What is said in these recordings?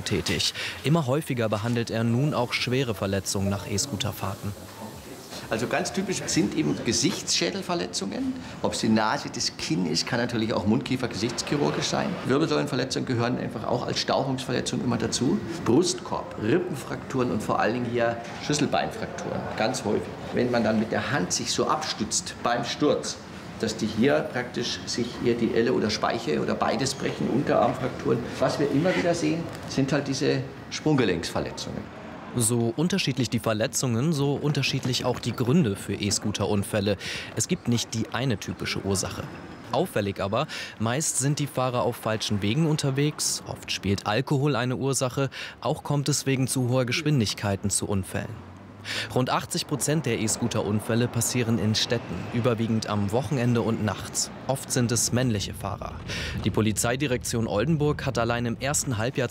tätig. Immer häufiger behandelt er nun auch schwere Verletzungen nach E-Scooter-Fahrten. Also ganz typisch sind eben Gesichtsschädelverletzungen. Ob es die Nase, das Kinn ist, kann natürlich auch Mundkiefer-Gesichtschirurgisch sein. Wirbelsäulenverletzungen gehören einfach auch als Stauchungsverletzung immer dazu. Brustkorb, Rippenfrakturen und vor allen Dingen hier Schlüsselbeinfrakturen, ganz häufig. Wenn man dann mit der Hand sich so abstützt beim Sturz, dass die hier praktisch sich hier die Elle oder Speiche oder beides brechen, Unterarmfrakturen. Was wir immer wieder sehen, sind halt diese Sprunggelenksverletzungen. So unterschiedlich die Verletzungen, so unterschiedlich auch die Gründe für E-Scooter-Unfälle. Es gibt nicht die eine typische Ursache. Auffällig aber, meist sind die Fahrer auf falschen Wegen unterwegs, oft spielt Alkohol eine Ursache, auch kommt es wegen zu hoher Geschwindigkeiten zu Unfällen. Rund 80% der E-Scooter-Unfälle passieren in Städten, überwiegend am Wochenende und nachts. Oft sind es männliche Fahrer. Die Polizeidirektion Oldenburg hat allein im ersten Halbjahr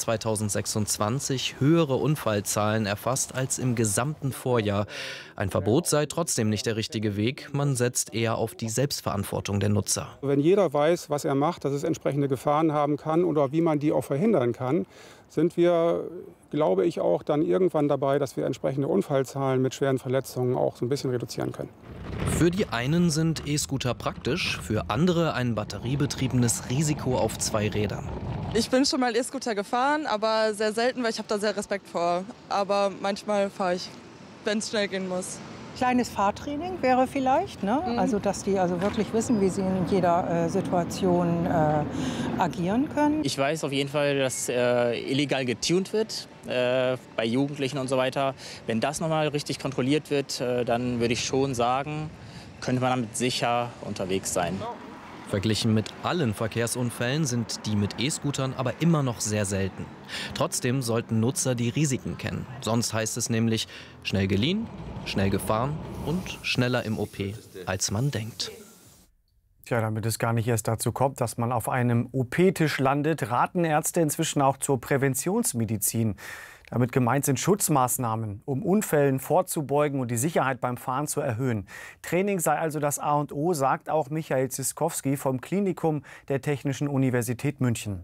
2026 höhere Unfallzahlen erfasst als im gesamten Vorjahr. Ein Verbot sei trotzdem nicht der richtige Weg. Man setzt eher auf die Selbstverantwortung der Nutzer. Wenn jeder weiß, was er macht, dass es entsprechende Gefahren haben kann oder wie man die auch verhindern kann, sind wir, glaube ich, auch dann irgendwann dabei, dass wir entsprechende Unfallzahlen mit schweren Verletzungen auch so ein bisschen reduzieren können. Für die einen sind E-Scooter praktisch, für andere ein batteriebetriebenes Risiko auf zwei Rädern. Ich bin schon mal E-Scooter gefahren, aber sehr selten, weil ich habe da sehr Respekt vor. Aber manchmal fahre ich, wenn es schnell gehen muss. Kleines Fahrtraining wäre vielleicht, ne? Also dass die also wirklich wissen, wie sie in jeder Situation agieren können. Ich weiß auf jeden Fall, dass illegal getunt wird bei Jugendlichen und so weiter. Wenn das nochmal richtig kontrolliert wird, dann würde ich schon sagen, könnte man damit sicher unterwegs sein. Verglichen mit allen Verkehrsunfällen sind die mit E-Scootern aber immer noch sehr selten. Trotzdem sollten Nutzer die Risiken kennen. Sonst heißt es nämlich schnell geliehen, schnell gefahren und schneller im OP, als man denkt. Tja, damit es gar nicht erst dazu kommt, dass man auf einem OP-Tisch landet, raten Ärzte inzwischen auch zur Präventionsmedizin. Damit gemeint sind Schutzmaßnahmen, um Unfällen vorzubeugen und die Sicherheit beim Fahren zu erhöhen. Training sei also das A und O, sagt auch Michael Ziskowski vom Klinikum der Technischen Universität München.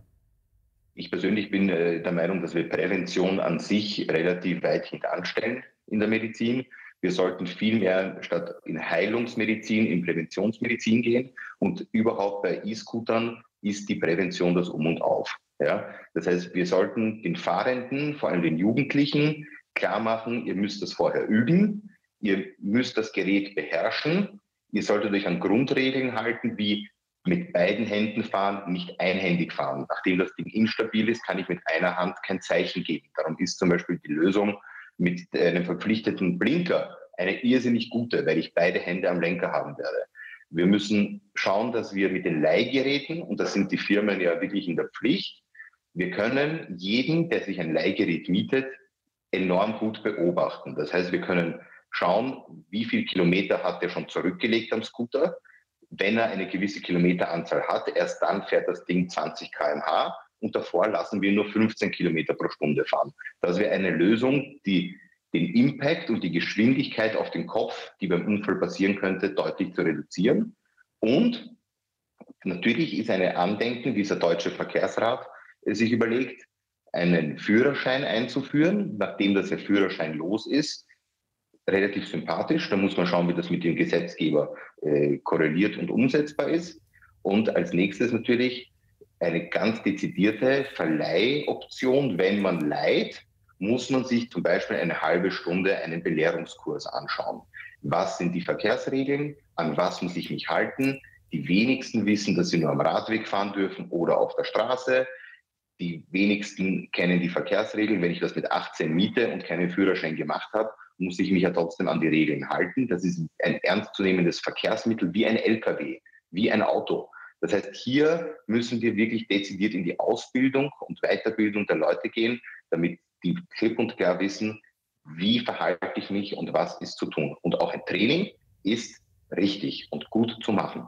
Ich persönlich bin der Meinung, dass wir Prävention an sich relativ weit hintanstellen in der Medizin. Wir sollten viel mehr statt in Heilungsmedizin, in Präventionsmedizin gehen. Und überhaupt bei E-Scootern ist die Prävention das Um und Auf. Ja, das heißt, wir sollten den Fahrenden, vor allem den Jugendlichen, klar machen, ihr müsst das vorher üben, ihr müsst das Gerät beherrschen, ihr solltet euch an Grundregeln halten, wie mit beiden Händen fahren, nicht einhändig fahren. Nachdem das Ding instabil ist, kann ich mit einer Hand kein Zeichen geben. Darum ist zum Beispiel die Lösung mit einem verpflichteten Blinker eine irrsinnig gute, weil ich beide Hände am Lenker haben werde. Wir müssen schauen, dass wir mit den Leihgeräten, und das sind die Firmen ja wirklich in der Pflicht, wir können jeden, der sich ein Leihgerät mietet, enorm gut beobachten. Das heißt, wir können schauen, wie viel Kilometer hat er schon zurückgelegt am Scooter. Wenn er eine gewisse Kilometeranzahl hat, erst dann fährt das Ding 20 km/h und davor lassen wir nur 15 Kilometer pro Stunde fahren. Das wäre eine Lösung, die den Impact und die Geschwindigkeit auf den Kopf, die beim Unfall passieren könnte, deutlich zu reduzieren. Und natürlich ist eine Andenken, dieser Deutsche Verkehrsrat sich überlegt, einen Führerschein einzuführen, nachdem das der Führerschein los ist, relativ sympathisch. Da muss man schauen, wie das mit dem Gesetzgeber korreliert und umsetzbar ist. Und als nächstes natürlich eine ganz dezidierte Verleihoption. Wenn man leiht, muss man sich zum Beispiel eine halbe Stunde einen Belehrungskurs anschauen. Was sind die Verkehrsregeln? An was muss ich mich halten? Die wenigsten wissen, dass sie nur am Radweg fahren dürfen oder auf der Straße. Die wenigsten kennen die Verkehrsregeln. Wenn ich das mit 18 miete und keinen Führerschein gemacht habe, muss ich mich ja trotzdem an die Regeln halten. Das ist ein ernstzunehmendes Verkehrsmittel wie ein LKW, wie ein Auto. Das heißt, hier müssen wir wirklich dezidiert in die Ausbildung und Weiterbildung der Leute gehen, damit die klipp und klar wissen, wie verhalte ich mich und was ist zu tun. Und auch ein Training ist richtig und gut zu machen.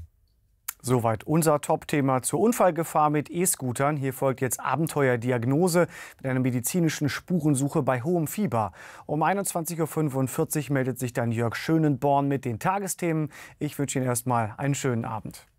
Soweit unser Top-Thema zur Unfallgefahr mit E-Scootern. Hier folgt jetzt Abenteuerdiagnose mit einer medizinischen Spurensuche bei hohem Fieber. Um 21:45 Uhr meldet sich dann Jörg Schönenborn mit den Tagesthemen. Ich wünsche Ihnen erstmal einen schönen Abend.